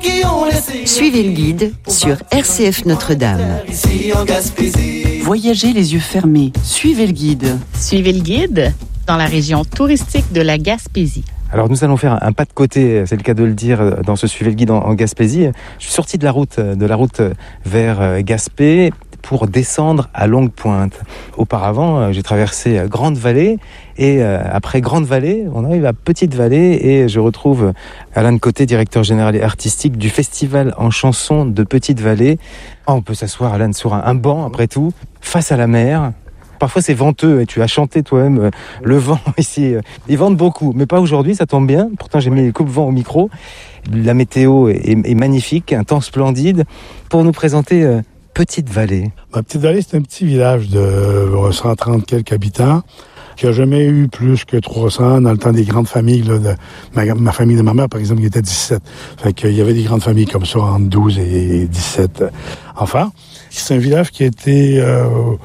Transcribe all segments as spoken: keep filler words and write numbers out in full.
qui ont laissé. Suivez le guide sur R C F Notre-Dame. Ici en Gaspésie. Voyagez les yeux fermés. Suivez le guide. Suivez le guide dans la région touristique de la Gaspésie. Alors nous allons faire un pas de côté, c'est le cas de le dire, dans ce Suivez le guide en, en Gaspésie. Je suis sorti de la route, de la route vers Gaspé pour descendre à Longue Pointe. Auparavant, j'ai traversé Grande Vallée et après Grande Vallée, on arrive à Petite Vallée et je retrouve Alain Côté, directeur général et artistique du Festival en chanson de Petite Vallée. Oh, on peut s'asseoir, Alain, sur un, un banc après tout, face à la mer. Parfois c'est venteux et tu as chanté toi-même euh, le vent ici. Euh, ils ventent beaucoup, mais pas aujourd'hui, ça tombe bien. Pourtant j'ai mis les coupe-vent au micro. La météo est, est, est magnifique, un temps splendide. Pour nous présenter euh, Petite Vallée. Ma Petite Vallée, c'est un petit village de cent trente quelques habitants qui n'a jamais eu plus que trois cents dans le temps des grandes familles. Là, de ma, ma famille de ma mère, par exemple, qui était dix-sept. Fait qu'il y avait des grandes familles comme ça, entre douze et dix-sept enfants. C'est un village qui a été euh,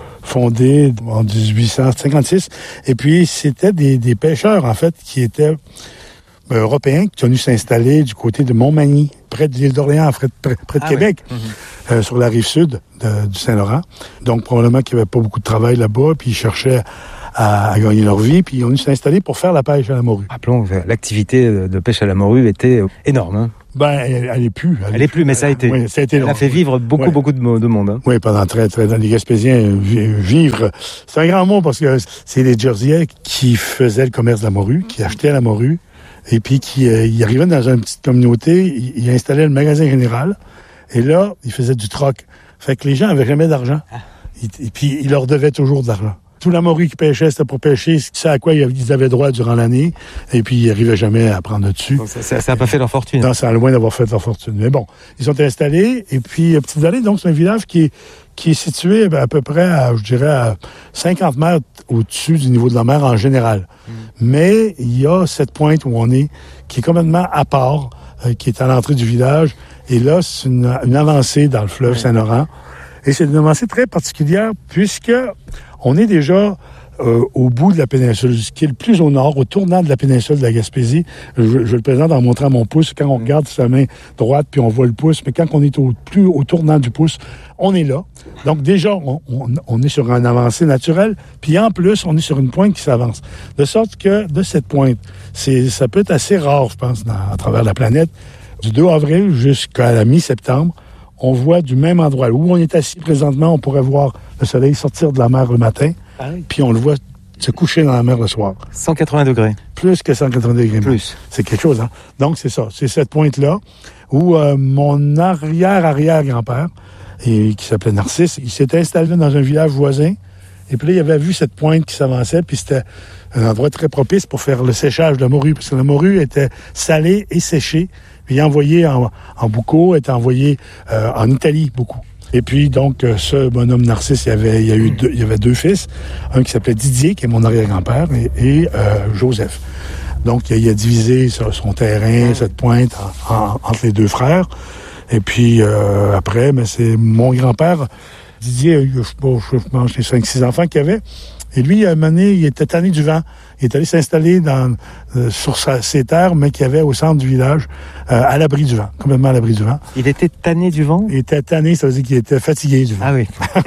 fondé en dix-huit cent cinquante-six. Et puis, c'était des, des pêcheurs, en fait, qui étaient euh, européens, qui sont venus s'installer du côté de Montmagny, près de l'île d'Orléans, près, près, près de ah Québec, oui. mm-hmm. euh, sur la rive sud de, du Saint-Laurent. Donc, probablement qu'il n'y avait pas beaucoup de travail là-bas, puis ils cherchaient à, à gagner leur vie, puis ils ont dû s'installer pour faire la pêche à la morue. Rappelons que l'activité de pêche à la morue était énorme, hein? Ben, elle, elle est plus. Elle, elle est plus, mais ça a été. Oui, ça a été elle long. a fait vivre beaucoup, ouais. beaucoup de, de monde. Hein. Oui, pendant très, très longtemps. Les Gaspésiens, vivre, c'est un grand mot parce que c'est les Jerseyais qui faisaient le commerce de la morue, qui achetaient la morue, et puis qui euh, ils arrivaient dans une petite communauté, ils, ils installaient le magasin général, et là, ils faisaient du troc. Fait que les gens avaient jamais d'argent. Ah. Et, et puis, ils leur devaient toujours de l'argent. Tout la morue qu'ils pêchaient, c'était pour pêcher ce à quoi ils avaient droit durant l'année. Et puis, ils n'arrivaient jamais à prendre dessus. Donc ça n'a pas fait leur fortune. Non, ça a loin d'avoir fait leur fortune. Mais bon, ils sont installés. Et puis, Petite Vallée, donc, c'est un village qui est, qui est situé à peu près, à, je dirais, à cinquante mètres au-dessus du niveau de la mer en général. Mmh. Mais il y a cette pointe où on est, qui est complètement à part, euh, qui est à l'entrée du village. Et là, c'est une, une avancée dans le fleuve mmh. Saint-Laurent. Et c'est une avancée très particulière puisque on est déjà euh, au bout de la péninsule, ce qui est le plus au nord, au tournant de la péninsule de la Gaspésie. Je, je le présente en montrant mon pouce. Quand on regarde sa main droite, puis on voit le pouce, mais quand on est au plus au tournant du pouce, on est là. Donc déjà, on, on, on est sur un avancée naturelle, puis en plus, on est sur une pointe qui s'avance. De sorte que, de cette pointe, c'est, ça peut être assez rare, je pense, dans, à travers la planète. Du deux avril jusqu'à la mi-septembre, on voit du même endroit. Où on est assis présentement, on pourrait voir le soleil sortir de la mer le matin, ah oui. Puis on le voit se coucher dans la mer le soir. cent quatre-vingts degrés. Plus que cent quatre-vingts degrés. Plus. C'est quelque chose, hein? Donc, c'est ça. C'est cette pointe-là où euh, mon arrière-arrière-grand-père, et, qui s'appelait Narcisse, il s'était installé dans un village voisin. Et puis là, il avait vu cette pointe qui s'avançait, puis c'était un endroit très propice pour faire le séchage de la morue, parce que la morue était salée et séchée, puis envoyée en, en boucau, était envoyée euh, en Italie, beaucoup. Et puis, donc, ce bonhomme Narcisse, il y avait, il y a eu deux, il y avait deux fils, un qui s'appelait Didier, qui est mon arrière-grand-père, et, et euh, Joseph. Donc, il a divisé son terrain, cette pointe, en, en, entre les deux frères. Et puis, euh, après, mais c'est mon grand-père, Didier, je sais pas, je pense les cinq six enfants qu'il avait. Et lui, à un moment donné, il était tanné du vent. Il est allé s'installer dans, euh, sur sa, ses terres, mais qu'il y avait au centre du village, euh, à l'abri du vent, complètement à l'abri du vent. Il était tanné du vent? Il était tanné, ça veut dire qu'il était fatigué du vent. Ah oui.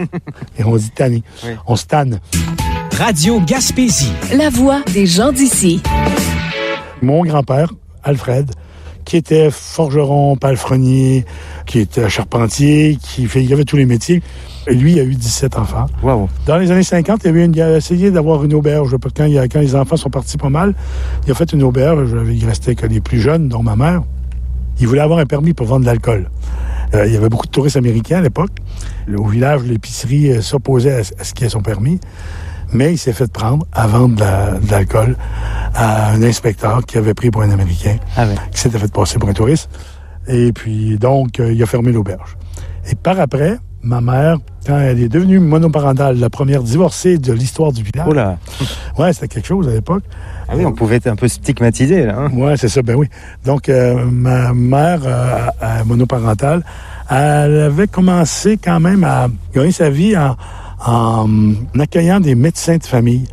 Et on dit tanné. Oui. On se tanne. Radio Gaspésie. La voix des gens d'ici. Mon grand-père, Alfred, qui était forgeron, palefrenier, qui était charpentier, qui fait, il avait tous les métiers. Et lui, il a eu dix-sept enfants. Wow. Dans les années cinquante, il, avait une, il a essayé d'avoir une auberge. Quand, il a, quand les enfants sont partis pas mal, il a fait une auberge. Il restait que les plus jeunes, dont ma mère. Il voulait avoir un permis pour vendre de l'alcool. Euh, il y avait beaucoup de touristes américains à l'époque. Au village, l'épicerie euh, s'opposait à, à ce qu'il ait son permis. Mais il s'est fait prendre à vendre de, la, de l'alcool à un inspecteur qui avait pris pour un Américain, ah ouais. qui s'était fait passer pour un touriste. Et puis, donc, euh, il a fermé l'auberge. Et par après, ma mère, quand elle est devenue monoparentale, la première divorcée de l'histoire du village. Oh là! Ouais, c'était quelque chose à l'époque. Ah oui, on pouvait être un peu stigmatisé, là. Hein? Ouais, c'est ça, ben oui. Donc, euh, ma mère, euh, à, à monoparentale, elle avait commencé quand même à gagner sa vie en, en accueillant des médecins de famille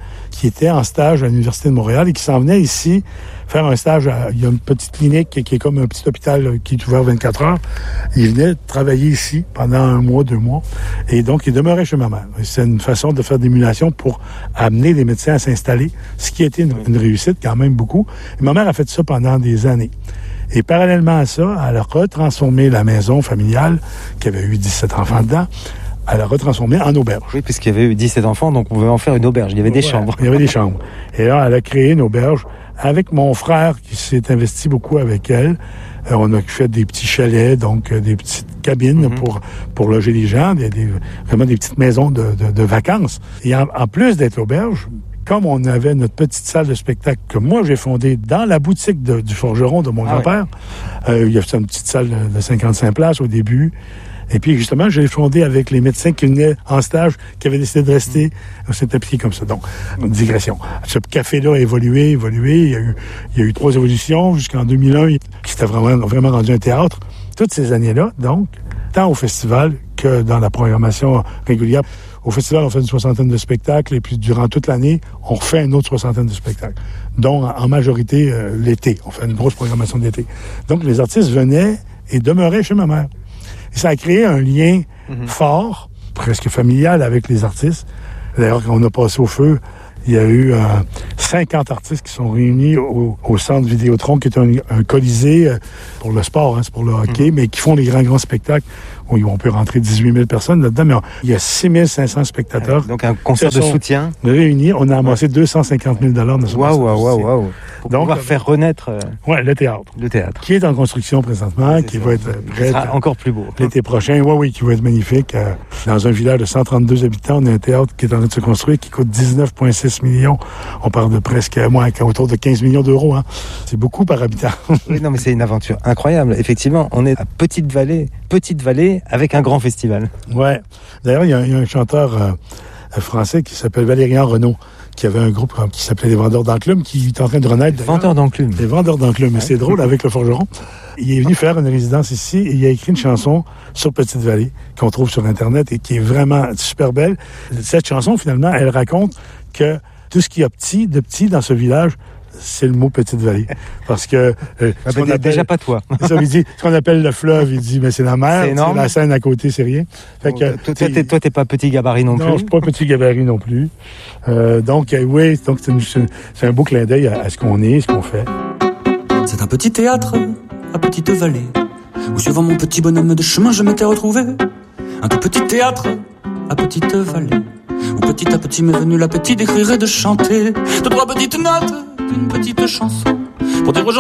qui était en stage à l'Université de Montréal et qui s'en venait ici faire un stage. À, il y a une petite clinique qui, qui est comme un petit hôpital qui est ouvert vingt-quatre heures. Il venait travailler ici pendant un mois, deux mois. Et donc, il demeurait chez ma mère. C'est une façon de faire d'émulation pour amener les médecins à s'installer, ce qui a été une, une réussite quand même beaucoup. Et ma mère a fait ça pendant des années. Et parallèlement à ça, elle a retransformé la maison familiale, qui avait eu dix-sept enfants dedans, elle a retransformé en auberge. Oui, puisqu'il y avait eu dix-sept enfants, donc on pouvait en faire une auberge. Il y avait des voilà, chambres. Il y avait des chambres. Et là, elle a créé une auberge avec mon frère qui s'est investi beaucoup avec elle. Euh, on a fait des petits chalets, donc euh, des petites cabines mm-hmm. pour pour loger les gens, des, des, vraiment des petites maisons de, de, de vacances. Et en, en plus d'être l'auberge, comme on avait notre petite salle de spectacle que moi j'ai fondée dans la boutique de, du forgeron de mon ah grand-père, oui. euh, il y a une petite salle de cinquante-cinq places au début. Et puis, justement, j'ai fondé avec les médecins qui venaient en stage, qui avaient décidé de rester. On s'est appliqué comme ça. Donc, une digression. Ce café-là a évolué, évolué. Il y a eu, il y a eu trois évolutions jusqu'en deux mille un, qui s'était vraiment, vraiment rendu un théâtre. Toutes ces années-là, donc, tant au festival que dans la programmation régulière. Au festival, on fait une soixantaine de spectacles et puis durant toute l'année, on refait une autre soixantaine de spectacles, dont en majorité euh, l'été. On fait une grosse programmation d'été. Donc, les artistes venaient et demeuraient chez ma mère. Et ça a créé un lien mm-hmm. fort, presque familial avec les artistes. D'ailleurs, quand on a passé au feu, il y a eu euh, cinquante artistes qui sont réunis au, au centre Vidéotron, qui est un, un colisée euh, pour le sport, hein, c'est pour le hockey, mm-hmm. mais qui font des grands, grands spectacles. Où on peut rentrer dix-huit mille personnes là-dedans, mais on, il y a six mille cinq cents spectateurs. Donc un concert de soutien. Réunis, on a amassé ouais. deux cent cinquante mille dollars dans ce Waouh, waouh, waouh, waouh. Pour Donc, pouvoir faire renaître euh, ouais, le théâtre. Le théâtre. Qui est en construction présentement, c'est qui ça. va être prêt. Qui sera encore plus beau. L'été prochain, oui, oui, qui va être magnifique. Euh, dans un village de cent trente-deux habitants, on a un théâtre qui est en train de se construire, qui coûte dix-neuf virgule six millions. On parle de presque, moins, autour de quinze millions d'euros. Hein. C'est beaucoup par habitant. Oui, non, mais c'est une aventure incroyable. Effectivement, on est à Petite-Vallée, Petite-Vallée, avec un grand festival. Ouais. D'ailleurs, il y, y a un chanteur euh, français qui s'appelle Valérian Renaud, qui avait un groupe euh, qui s'appelait Les Vendeurs d'Enclume, qui est en train de renaître. Les Vendeurs d'Enclume. Les Vendeurs d'Enclume. Ouais. C'est drôle avec le forgeron. Il est venu faire une résidence ici et il a écrit une chanson sur Petite-Vallée qu'on trouve sur Internet et qui est vraiment super belle. Cette chanson, finalement, elle raconte que tout ce qu'il y a petit, de petit dans ce village, c'est le mot Petite-Vallée. Parce que... Euh, ah ben, appelle, déjà pas toi. Ça, il dit, ce qu'on appelle le fleuve, il dit, mais c'est la mer. C'est énorme. La Seine à côté, c'est rien. Fait que, toi, toi, t'es, toi, t'es pas petit gabarit non, non plus. Non, je suis pas petit gabarit non plus. Euh, donc, euh, oui, donc c'est, une, c'est un beau clin d'œil à, à ce qu'on est, ce qu'on fait. C'est un petit théâtre à Petite-Vallée, où suivant mon petit bonhomme de chemin, je m'étais retrouvé. Un tout petit théâtre à Petite-Vallée, où petit à petit m'est venu l'appétit d'écrire et de chanter de trois petites notes d'une petite chanson pour dire aux gens